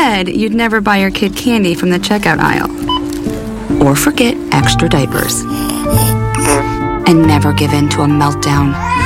said you'd never buy your kid candy from the checkout aisle. Or forget extra diapers. And never give in to a meltdown